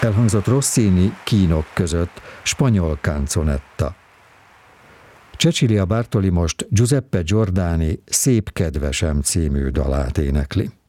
Elhangzott Rossini Kínok között spanyol canzonetta. Cecilia Bartoli most Giuseppe Giordani Szép kedvesem című dalát énekli.